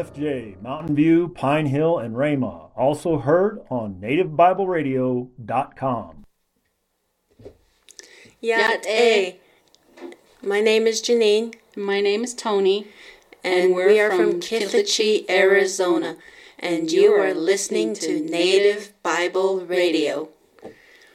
KLFJ, Mountain View, Pine Hill, and Rama. Also heard on nativebibleradio.com. Yat A. My name is Janine. My name is Tony. And we are from Kithachie, Arizona. And you are listening to Native Bible Radio.